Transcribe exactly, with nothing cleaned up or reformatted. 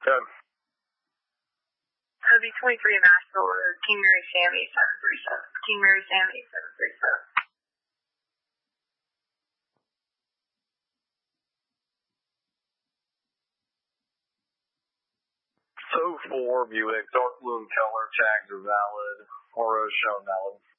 Good. O B twenty-three in Nashville Road, King Mary Sammy, seven three seven. King Mary Sammy, seven three seven. So four Buick, dark blue in color, tags are valid. R O shown valid.